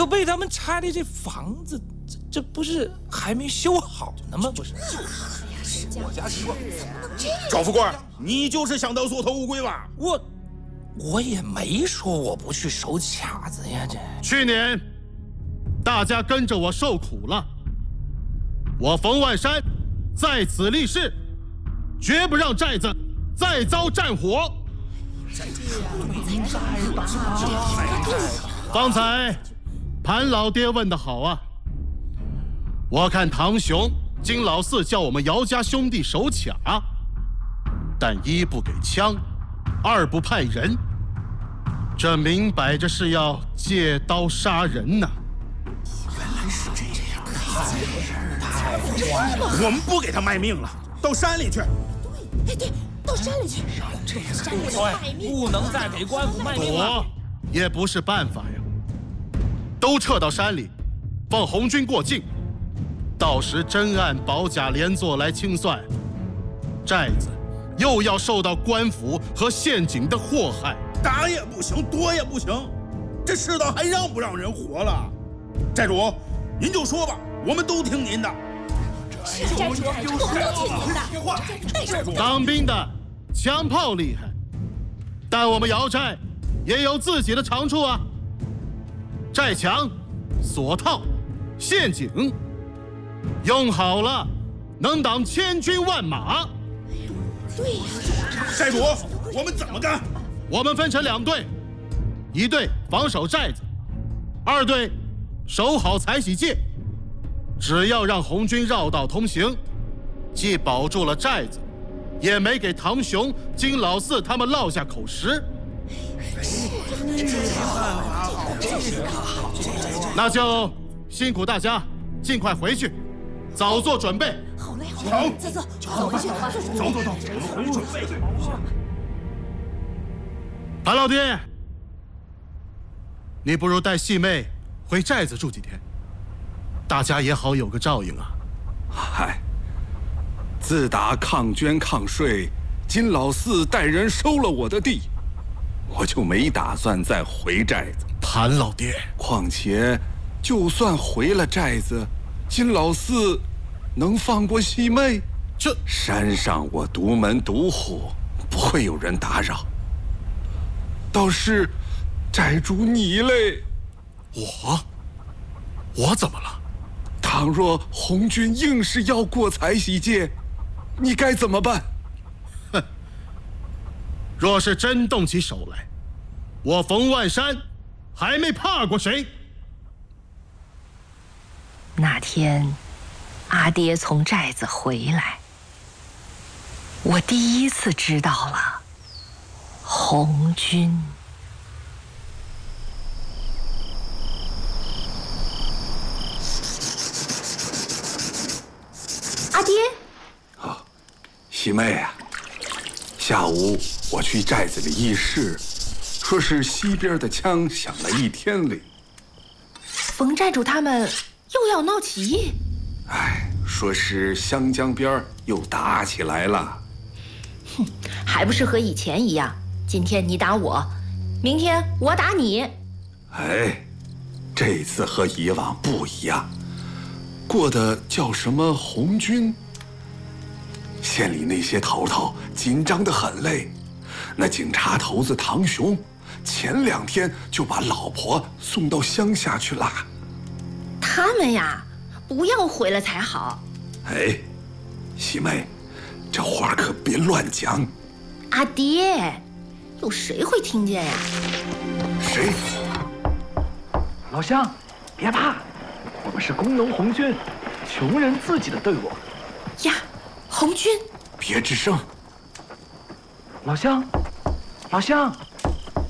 可被他们拆的这房子，这不是还没修好呢吗？不是。 我家情况。 赵富贵，你就是想当缩头乌龟吧？ 我也没说我不去守卡子呀，这。 去年，大家跟着我受苦了，我冯万山在此立誓，绝不让寨子再遭战火。方才潘老爹问得好啊，我看唐雄、金老四叫我们姚家兄弟守卡，但一不给枪，二不派人，这明摆着是要借刀杀人呢。 原来是这样， 太坏了！我们不给他卖命了，到山里去。 对，到山里去。 这个不能再给官府卖命了。 也不是办法呀，都撤到山里，放红军过境。到时真按保甲连坐来清算，寨子又要受到官府和县警的祸害。 打也不行，躲也不行，这世道还让不让人活了？寨主，您就说吧，我们都听您的。 是寨主，我们都听您的。寨主， 当兵的枪炮厉害，但我们姚寨也有自己的长处啊。寨墙、锁套、陷阱，用好了能挡千军万马。 对呀， 寨主，我们怎么干？ 我们分成2队，一队防守寨子，2队守好彩喜界。只要让红军绕道通行，既保住了寨子，也没给唐雄、金老四他们落下口实。那就辛苦大家，尽快回去，早做准备。 好嘞，好嘞，走回去， 走，我们回去准备。 潘老爹，你不如带细妹回寨子住几天，大家也好有个照应啊。 嗨，自打抗捐抗税，金老四带人收了我的地，我就没打算再回寨子。 潘老爹， 况且，就算回了寨子，金老四能放过细妹？ 这山上我独门独户，不会有人打扰。倒是寨主你嘞， 我怎么了？ 倘若红军硬是要过彩喜界，你该怎么办？ 哼！若是真动起手来，我冯万山还没怕过谁。 那天，阿爹从寨子回来，我第一次知道了红军。 阿爹， 喜妹啊，下午我去寨子里议事，说是西边的枪响了1天里。 冯寨主他们又要闹起义？ 说是湘江边又打起来了。 哼，还不是和以前一样，今天你打我，明天我打你。 这次和以往不一样，过的叫什么红军？县里那些头头紧张得很嘞。那警察头子唐雄，前2天就把老婆送到乡下去了。 他们呀，不要回来才好。 喜妹，这话可别乱讲。 阿爹，有谁会听见呀？ 谁？ 老乡，别怕，我们是工农红军，穷人自己的队伍。 呀，红军！ 别吱声。 老乡，老乡。